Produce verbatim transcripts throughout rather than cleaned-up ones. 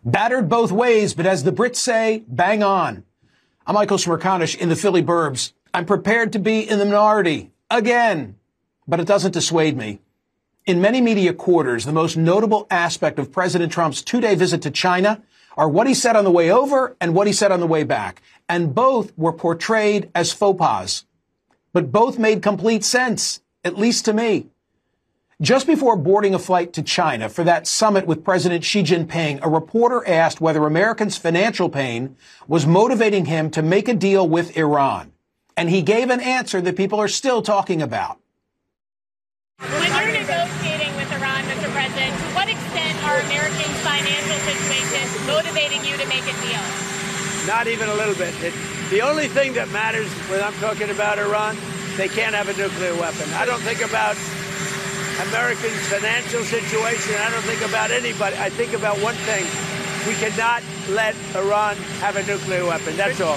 Battered both ways, but as the Brits say, bang on. I'm Michael Smerconish in the Philly Burbs. I'm prepared to be in the minority again, but it doesn't dissuade me. In many media quarters, the most notable aspect of President Trump's two-day visit to China are what he said on the way over and what he said on the way back. And both were portrayed as faux pas. But both made complete sense, at least to me. Just before boarding a flight to China for that summit with President Xi Jinping, a reporter asked whether Americans' financial pain was motivating him to make a deal with Iran. And he gave an answer that people are still talking about. When you're negotiating with Iran, Mister President, to what extent are Americans' financial situations motivating you to make a deal? Not even a little bit. It, the only thing that matters when I'm talking about Iran, they can't have a nuclear weapon. I don't think about Americans' financial situation. I don't think about anybody. I think about one thing. We cannot let Iran have a nuclear weapon. That's all.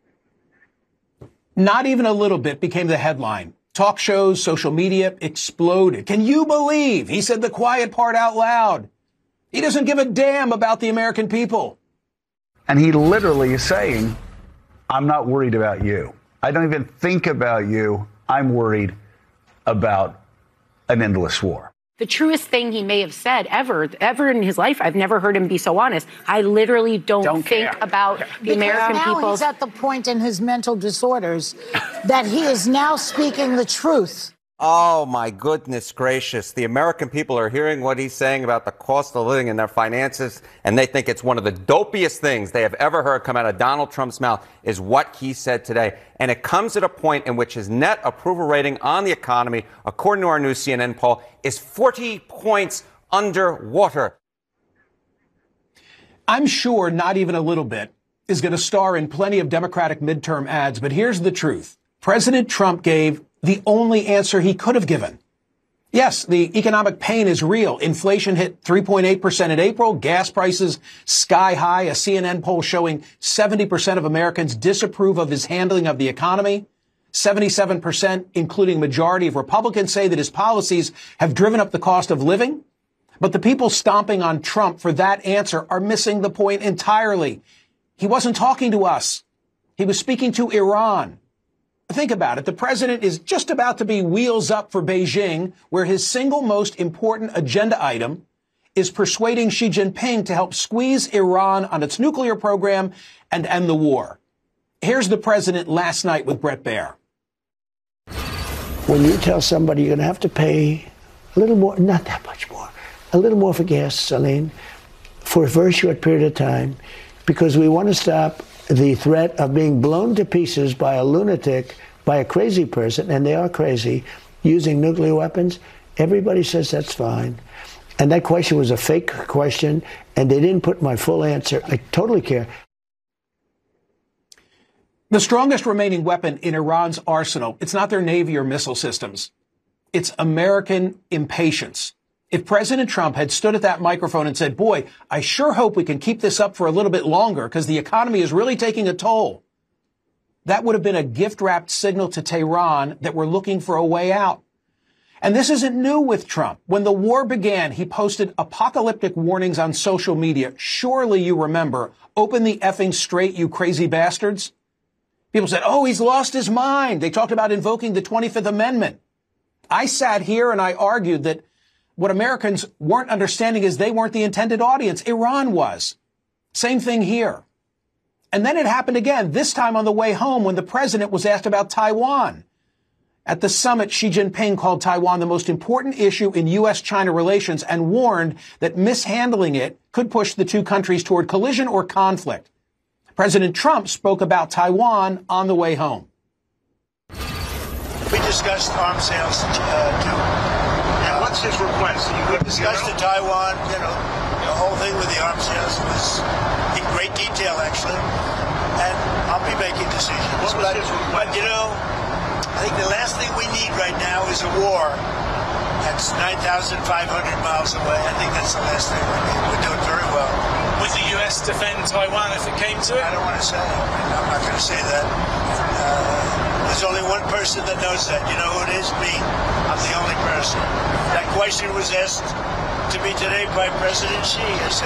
Not even a little bit became the headline. Talk shows, social media exploded. Can you believe he said the quiet part out loud? He doesn't give a damn about the American people. And he literally is saying, I'm not worried about you. I don't even think about you. I'm worried about an endless war. The truest thing he may have said ever, ever in his life, I've never heard him be so honest. I literally don't, don't think care. about the because American now people. He's at the point in his mental disorders that he is now speaking the truth. Oh, my goodness gracious. The American people are hearing what he's saying about the cost of living and their finances, and they think it's one of the dopiest things they have ever heard come out of Donald Trump's mouth is what he said today. And it comes at a point in which his net approval rating on the economy, according to our new C N N poll, is forty points underwater. I'm sure not even a little bit is going to star in plenty of Democratic midterm ads, but here's the truth. President Trump gave the only answer he could have given. Yes, the economic pain is real. Inflation hit three point eight percent in April. Gas prices sky high. A C N N poll showing seventy percent of Americans disapprove of his handling of the economy. seventy-seven percent, including majority of Republicans, say that his policies have driven up the cost of living. But the people stomping on Trump for that answer are missing the point entirely. He wasn't talking to us. He was speaking to Iran. Think about it. The president is just about to be wheels up for Beijing, where his single most important agenda item is persuading Xi Jinping to help squeeze Iran on its nuclear program and end the war. Here's the president last night with Bret Baier. When you tell somebody you're going to have to pay a little more, not that much more, a little more for gasoline for a very short period of time, because we want to stop the threat of being blown to pieces by a lunatic, by a crazy person, and they are crazy, using nuclear weapons, everybody says that's fine. And that question was a fake question, and they didn't put my full answer. I totally care. The strongest remaining weapon in Iran's arsenal, it's not their navy or missile systems. It's American impatience. If President Trump had stood at that microphone and said, boy, I sure hope we can keep this up for a little bit longer because the economy is really taking a toll, that would have been a gift-wrapped signal to Tehran that we're looking for a way out. And this isn't new with Trump. When the war began, he posted apocalyptic warnings on social media. Surely you remember, open the effing straight, you crazy bastards. People said, oh, he's lost his mind. They talked about invoking the twenty-fifth Amendment. I sat here and I argued that what Americans weren't understanding is they weren't the intended audience. Iran was. Same thing here. And then it happened again, this time on the way home when the president was asked about Taiwan. At the summit, Xi Jinping called Taiwan the most important issue in U S China relations and warned that mishandling it could push the two countries toward collision or conflict. President Trump spoke about Taiwan on the way home. We discussed arms sales, uh, too. What's his request? You discussed the Taiwan, you know, the whole thing with the arms sales was in great detail, actually. And I'll be making decisions. What was but, his request? But, you know, I think the last thing we need right now is a war. That's nine thousand five hundred miles away. I think that's the last thing we need. We're doing very well. Would the U S defend Taiwan if it came to it? I don't want to say it. I'm not going to say that. Uh, there's only one person that knows that. You know who it is? Me. I'm the only person. That question was asked to me today by President Xi. I said,